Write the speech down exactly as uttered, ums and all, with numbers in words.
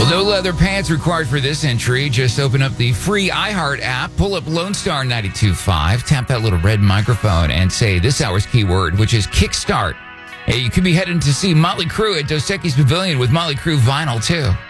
Well, no leather pants required for this entry. Just open up the free iHeart app, pull up Lone Star ninety-two point five, tap that little red microphone, and say this hour's keyword, which is kickstart. Hey, you could be heading to see Motley Crue at Dos Equis Pavilion with Motley Crue vinyl, too.